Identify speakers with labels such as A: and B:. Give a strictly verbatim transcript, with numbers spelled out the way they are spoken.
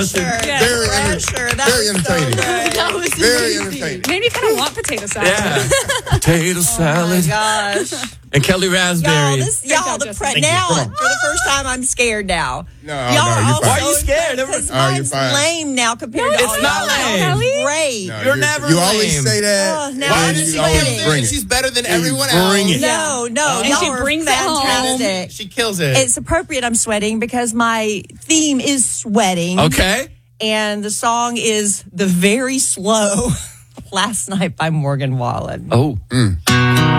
A: discussion.
B: Pressure.
C: Very,
B: Pressure. That
C: very
B: was so
C: entertaining.
B: good.
D: That was
C: Very
D: amazing.
C: entertaining.
E: Made me kind of want potato salad.
A: Yeah. Potato
B: Oh
A: salad.
B: my gosh.
A: And Kelly
B: Y'all,
A: Raspberry.
B: this, y'all,
E: God,
B: the
E: Justin.
B: pre-
E: Thank you.
B: now,
C: Come on.
B: for the first time, I'm scared now.
C: No,
B: Y'all
C: no,
B: are
C: you're
B: all
C: fine.
A: Why are you
B: so
A: scared?
B: excited 'cause
C: Oh, you're
B: mine's
C: fine.
B: lame now compared to
A: it's
B: all
A: not
B: y'all.
A: lame.
B: That's great.
C: No,
A: You're
C: you're-
A: never
C: You
A: lame.
C: always say that.
B: Oh, now
C: and
B: I'm
C: you
B: just
C: always
B: sweating.
C: bring it.
F: She's better than
C: And you
F: everyone
C: bring
F: else.
C: it.
B: No, no,
D: And
B: y'all
D: she
B: are
D: brings it home.
B: fantastic.
F: She kills it.
B: It's appropriate I'm sweating because my theme is sweating.
A: Okay.
B: And the song is The Very Slow Last Night by Morgan Wallen.
A: Oh.